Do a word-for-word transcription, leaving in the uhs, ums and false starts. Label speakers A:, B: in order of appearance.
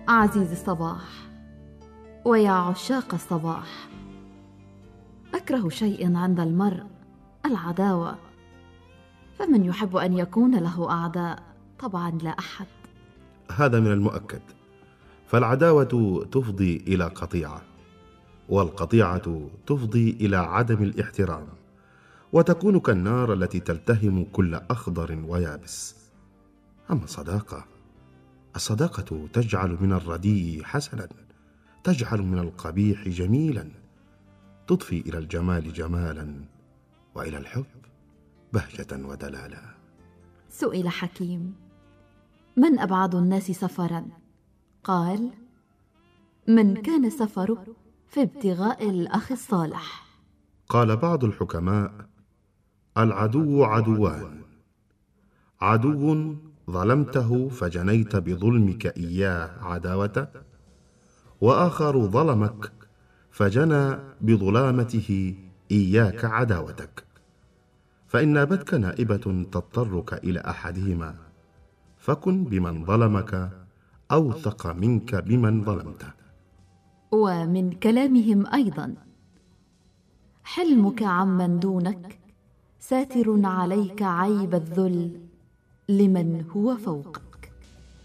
A: عزيزي الصباح ويا عشاق الصباح، أكره شيء عند المرء العداوة، فمن يحب أن يكون له أعداء؟ طبعا لا أحد.
B: هذا من المؤكد، فالعداوة تفضي إلى قطيعة، والقطيعة تفضي إلى عدم الاحترام، وتكون كالنار التي تلتهم كل أخضر ويابس. أما الصداقة، الصداقة تجعل من الرديء حسنا، تجعل من القبيح جميلا، تضفي إلى الجمال جمالا، وإلى الحب بهجة ودلالا.
A: سئل حكيم: من أبعد الناس سفرا؟ قال: من كان سفره في ابتغاء الأخ الصالح.
B: قال بعض الحكماء: العدو عدوان، عدو ظلمته فجنيت بظلمك إياه عداوته، وآخر ظلمك فجنى بظلامته إياك عداوتك. فإن نابتك نائبة تضطرك إلى أحدهما، فكن بمن ظلمك أوثق منك بمن ظلمته.
A: ومن كلامهم أيضا: حلمك عمن دونك ساتر عليك عيب الذل لمن هو فوقك.